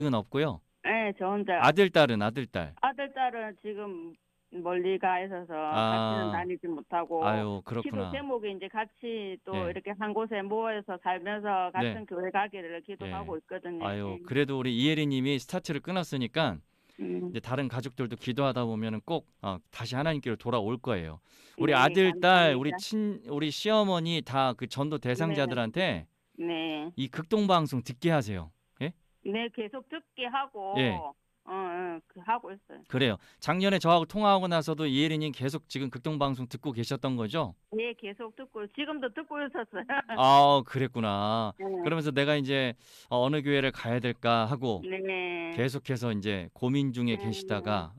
은 없고요. 네, 저 혼자. 아들, 딸은 아들, 딸. 아들, 딸은 지금 멀리 가 있어서 같이는 아, 다니지 못하고, 아유, 기도 그렇구나. 제목이 이제 같이 또 예. 이렇게 한 곳에 모여서 살면서 네. 같은 교회 가기를 예. 기도하고 있거든요. 아유, 예. 그래도 우리 이혜리 님이 스타트를 끊었으니까 음, 이제 다른 가족들도 기도하다 보면은 꼭 다시 하나님께로 돌아올 거예요. 우리 네, 아들, 딸, 감사합니다. 우리 시어머니 다 그 전도 네, 대상자들한테 네. 이 극동 방송 듣게 하세요. 예? 네, 계속 듣게 예. 하고, 하고 있어요. 그래요. 작년에 저하고 통화하고 나서도 이혜리 님 계속 지금 극동 방송 듣고 계셨던 거죠? 네, 계속 듣고, 지금도 듣고 있었어요. 아, 그랬구나. 네, 그러면서 내가 이제 어느 교회를 가야 될까 하고 네, 계속해서 이제 고민 중에 계시다가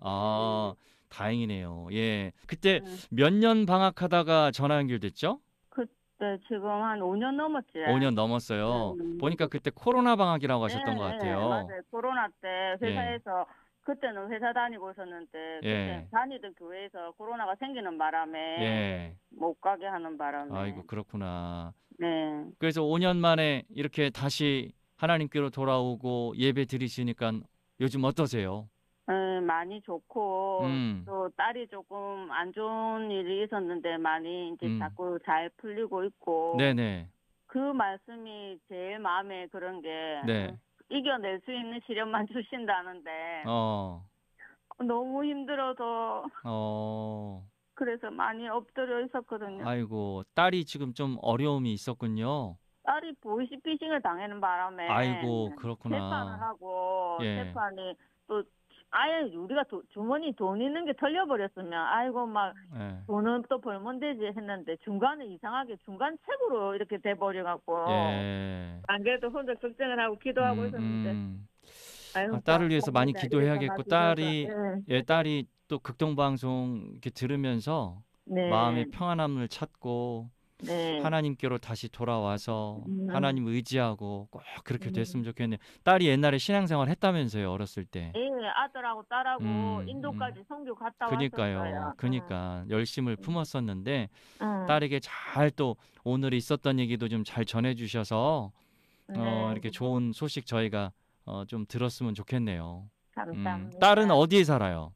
다행이네요. 예. 그때 네. 몇 년 방학하다가 전화 연결됐죠? 그때 지금 한 5년 넘었지. 5년 넘었어요. 보니까 그때 코로나 방학이라고 예, 하셨던 것 예, 같아요. 맞아요. 코로나 때 예. 회사에서, 그때는 회사 다니고 있었는데, 그때 예. 다니던 교회에서 코로나가 생기는 바람에, 예. 못 가게 하는 아이고, 바람에, 그렇구나. 네. 그래서 5년 만에 이렇게 다시 하나님께로 돌아오고 예배 드리시니까 요즘 어떠세요? 많이 좋고, 음. 또 딸이 조금 안 좋은 일이 있었는데, 많이 이제 음. 자꾸 잘 풀리고 있고, 네네. 그 말씀이 제일 마음에 그런 게, 네. 이겨낼 수 있는 시련만 주신다는데, 어. 너무 힘들어서, 어. 그래서 많이 엎드려 있었거든요. 아이고, 딸이 지금 좀 어려움이 있었군요. 딸이 보이스피싱을 당하는 바람에 아이고, 재판을 그렇구나. 하고 예. 재판이 또 아예 우리가 주머니 돈 있는 게 털려버렸으면 아이고 막 예. 돈은 또 벌면 되지 했는데 중간에 이상하게 중간책으로 이렇게 돼버려갖고 예. 안 그래도 혼자 걱정을 하고 기도하고 음, 있었는데 음. 아이고 딸을 위해서 많이 감사합니다. 이래서 기도해야겠고, 봐주셔서 딸이 또 극동방송 이렇게 들으면서 마음의 네, 평안함을 찾고 네, 하나님께로 다시 돌아와서 음, 하나님 의지하고 꼭 그렇게 됐으면 음. 좋겠네요. 딸이 옛날에 신앙생활 했다면서요, 어렸을 때. 예, 아들하고 딸하고 음, 음. 인도까지 선교 갔다 그니까요. 왔었어요. 그니까 열심을 품었었는데 응. 딸에게 잘 또 오늘 있었던 얘기도 좀 잘 전해주셔서 네, 이렇게 좋은 소식 저희가 좀 들었으면 좋겠네요. 딸은 감사합니다. 어디에 살아요?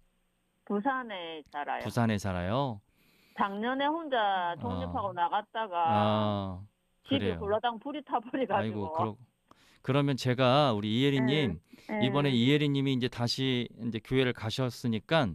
부산에 살아요. 부산에 살아요? 작년에 혼자 독립하고 어, 나갔다가 아, 집이 그래요. 홀라당 불이 아이고, 타버려가지고. 그러면 제가 우리 예, 이혜리님, 이번에 예. 이혜리님이 이제 다시 이제 교회를 가셨으니까,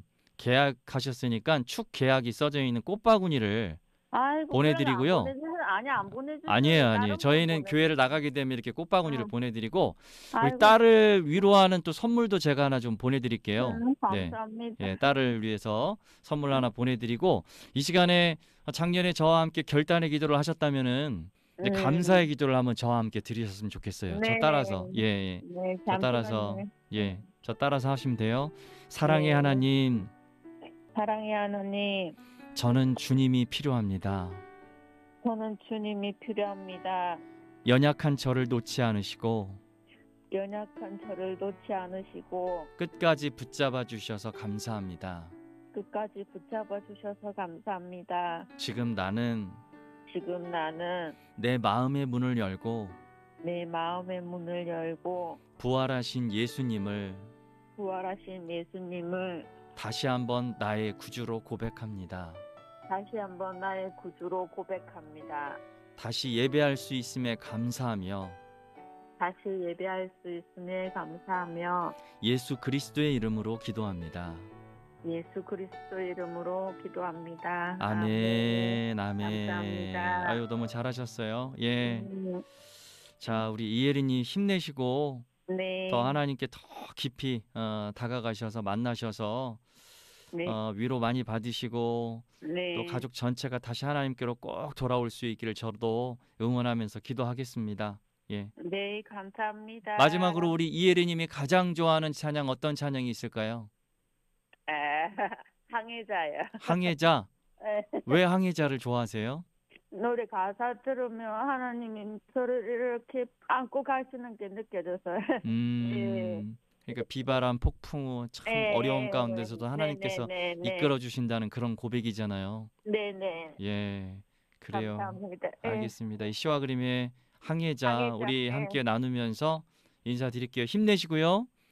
계약하셨으니까 축 계약이 써져 있는 꽃바구니를 아이고, 그러면 안 보내드리고요. 보내주세요. 아니, 안 보내주세요. 아니에요, 아니에요. 다른 분 저희는 교회를 보내주세요. 나가게 되면 이렇게 꽃바구니를 응. 보내드리고, 우리 아이고, 딸을 위로하는 또 선물도 제가 하나 좀 보내드릴게요. 네. 감사합니다. 예, 딸을 위해서 선물 하나 보내드리고, 이 시간에 작년에 저와 함께 결단의 기도를 하셨다면은, 이제 감사의 음, 기도를 한번 저와 함께 드리셨으면 좋겠어요. 저 따라서, 네, 예, 예. 네, 저 따라서, 잠시만요. 예. 저 따라서 하시면 돼요. 사랑의 네, 하나님, 사랑의 하나님, 저는 주님이 필요합니다. 저는 주님이 필요합니다. 연약한 저를 놓지 않으시고, 연약한 저를 놓지 않으시고 끝까지 붙잡아 주셔서 감사합니다. 끝까지 붙잡아 주셔서 감사합니다. 지금 나는 지금 나는 내 마음의 문을 열고 내 마음의 문을 열고 부활하신 예수님을 부활하신 예수님을 다시 한번 나의 구주로 고백합니다. 다시 한번 나의 구주로 고백합니다. 다시 예배할 수 있음에 감사하며 다시 예배할 수 있음에 감사하며 예수 그리스도의 이름으로 기도합니다. 예수 그리스도 이름으로 기도합니다. 아멘. 아멘, 아멘. 감사합니다. 아유, 너무 잘하셨어요. 예. 음, 자, 우리 이혜린이 힘내시고 더 네, 하나님께 더 깊이 다가가셔서 만나셔서 네, 위로 많이 받으시고 또 네, 가족 전체가 다시 하나님께로 꼭 돌아올 수 있기를 저도 응원하면서 기도하겠습니다. 예. 네, 감사합니다. 마지막으로 우리 이혜리님이 가장 좋아하는 찬양 어떤 찬양이 있을까요? 아, 항해자요. 항해자. 왜 항해자를 좋아하세요? 노래 가사 들으면 하나님이 저를 이렇게 안고 가시는 게 느껴져서. 예, 그러니까 비바람, 폭풍 후 예, 참 어려움 예, 가운데서도 네, 네, 하나님께서 네, 네, 이끌어 주신다는 그런 고백이잖아요. 네, 네. 예. 그래요. 감사합니다. 예, 알겠습니다. 이 시와 그림의 항해자 항해자. 우리 예, 함께 나누면서 인사드릴게요. 힘내시고요.